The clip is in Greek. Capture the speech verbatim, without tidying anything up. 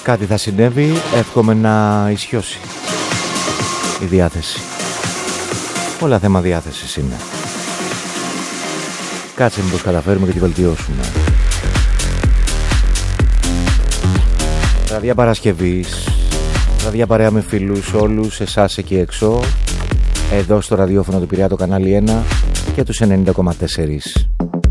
κάτι θα συνέβη. Εύχομαι να ισιώσει η διάθεση. Όλα θέμα διάθεσης είναι. Κάτσε μήπως καταφέρουμε και τη βελτιώσουμε. Βραδιά Παρασκευής, βραδιά παρέα με φίλους όλους εσάς εκεί έξω, εδώ στο ραδιόφωνο του Πειραιά, το κανάλι ένα και τους ενενήντα κόμμα τέσσερα.